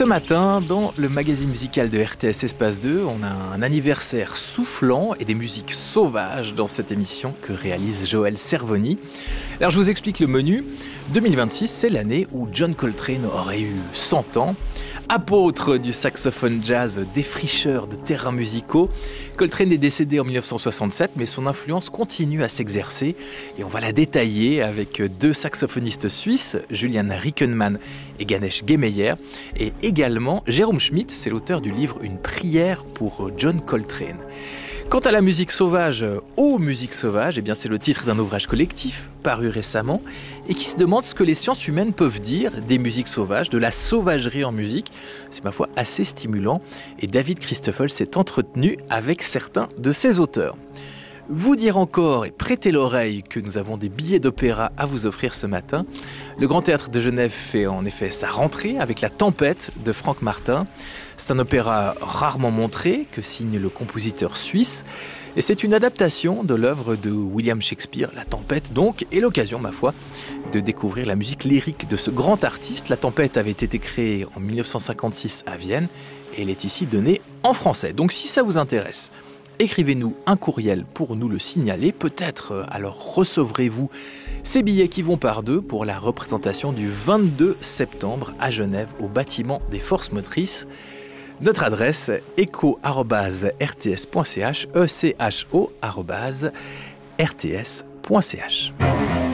Ce matin, dans le magazine musical de RTS Espace 2, on a un anniversaire soufflant et des musiques sauvages dans cette émission que réalise Joël Cervoni. Alors je vous explique le menu. 2026, c'est l'année où John Coltrane aurait eu 100 ans. Apôtre du saxophone jazz, défricheur de terrains musicaux, Coltrane est décédé en 1967, mais son influence continue à s'exercer et on va la détailler avec deux saxophonistes suisses, Julian Rickenmann et Ganesh Gemeyer, et également Jérôme Schmitt, c'est l'auteur du livre Une prière pour John Coltrane. Quant à la musique sauvage, aux musiques sauvages, eh bien c'est le titre d'un ouvrage collectif paru récemment et qui se demande ce que les sciences humaines peuvent dire des musiques sauvages, de la sauvagerie en musique. C'est ma foi assez stimulant et David Christoffel s'est entretenu avec certains de ses auteurs. Vous dire encore et prêter l'oreille que nous avons des billets d'opéra à vous offrir ce matin. Le Grand Théâtre de Genève fait en effet sa rentrée avec La Tempête de Franck Martin. C'est un opéra rarement montré que signe le compositeur suisse. Et c'est une adaptation de l'œuvre de William Shakespeare, La Tempête donc, et l'occasion, ma foi, de découvrir la musique lyrique de ce grand artiste. La Tempête avait été créée en 1956 à Vienne et elle est ici donnée en français. Donc si ça vous intéresse, écrivez-nous un courriel pour nous le signaler. Peut-être alors recevrez-vous ces billets qui vont par deux pour la représentation du 22 septembre à Genève au bâtiment des Forces Motrices. Notre adresse echo@rts.ch, echo@rts.ch.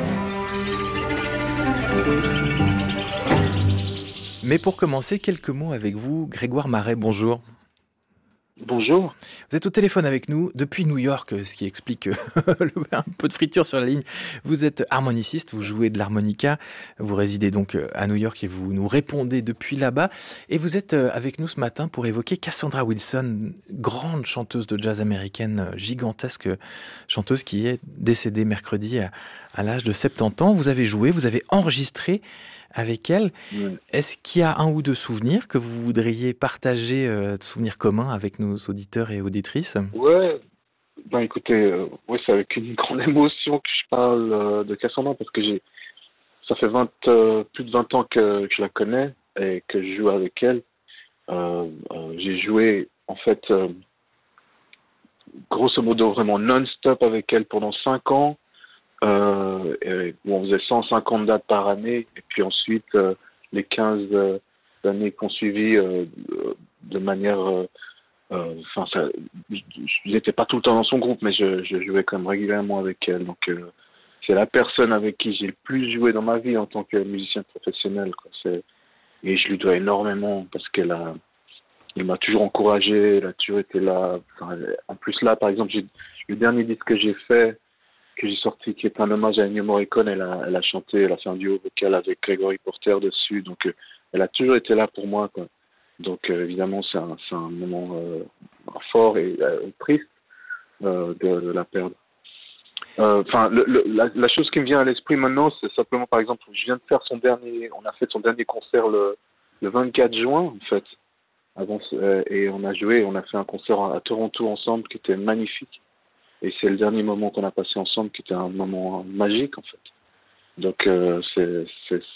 Mais pour commencer, quelques mots avec vous. Grégoire Marais, bonjour. Bonjour. Vous êtes au téléphone avec nous depuis New York, ce qui explique un peu de friture sur la ligne. Vous êtes harmoniciste, vous jouez de l'harmonica, vous résidez donc à New York et vous nous répondez depuis là-bas. Et vous êtes avec nous ce matin pour évoquer Cassandra Wilson, grande chanteuse de jazz américaine, gigantesque chanteuse qui est décédée mercredi à l'âge de 70 ans. Vous avez joué, vous avez enregistré avec elle. Oui. Est-ce qu'il y a un ou deux souvenirs que vous voudriez partager, de souvenirs communs avec nos auditeurs et auditrices? Ouais, ben écoutez, ouais, c'est avec une grande émotion que je parle de Cassandra parce que ça fait plus de 20 ans que je la connais et que je joue avec elle. J'ai joué en fait grosso modo vraiment non-stop avec elle pendant 5 ans. Où on faisait 150 dates par année et puis ensuite les 15 années qu'on suivi de manière je n'étais pas tout le temps dans son groupe mais je jouais quand même régulièrement avec elle, donc c'est la personne avec qui j'ai le plus joué dans ma vie en tant que musicien professionnel, quoi. Et je lui dois énormément parce elle m'a toujours encouragé, elle a toujours été là. En plus là par exemple, le dernier disque que j'ai sorti, qui est un hommage à Ennio Morricone. Elle a chanté, elle a fait un duo vocal avec Gregory Porter dessus, donc elle a toujours été là pour moi, quoi. Donc évidemment c'est un moment fort et triste de la perdre. La chose qui me vient à l'esprit maintenant, c'est simplement, par exemple, on a fait son dernier concert le 24 juin en fait, et on a fait un concert à Toronto ensemble qui était magnifique. Et c'est le dernier moment qu'on a passé ensemble qui était un moment magique, en fait. Donc, c'est